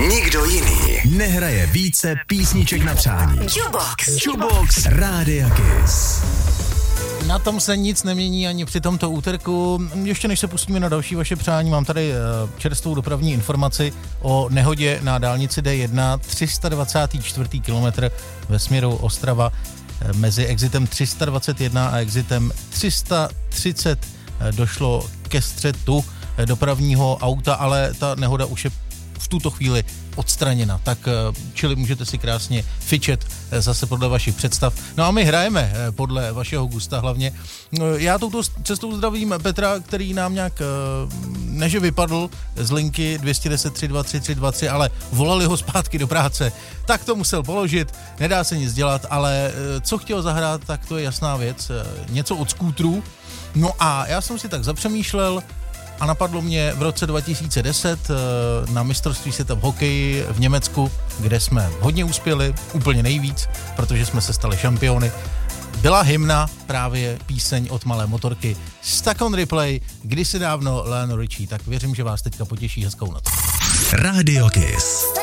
Nikdo jiný nehraje více písniček na přání. Jukebox Rádia Kiss. Na tom se nic nemění ani při tomto úterku. Ještě než se pustíme na další vaše přání, mám tady čerstvou dopravní informaci o nehodě na dálnici D1, 324. kilometr ve směru Ostrava mezi exitem 321 a exitem 330 došlo ke střetu dopravního auta, ale ta nehoda už je v tuto chvíli odstraněna, tak čili můžete si krásně fičet zase podle vašich představ. No a my hrajeme podle vašeho gusta hlavně. Já touto cestou zdravím Petra, který nám nějak neže vypadl z linky 210 323 323, ale volali ho zpátky do práce. Tak to musel položit, nedá se nic dělat, ale co chtěl zahrát, tak to je jasná věc. Něco od skútrů. No a já jsem si tak zapřemýšlel, a napadlo mě v roce 2010 na mistrovství světa v hokeji v Německu, kde jsme hodně uspěli, úplně nejvíc, protože jsme se stali šampiony. Byla hymna, právě píseň od Malé motorky Stuck on Replay, kdysi dávno Lionel Richie, tak věřím, že vás teďka potěší hezkou noc. Radio Kiss.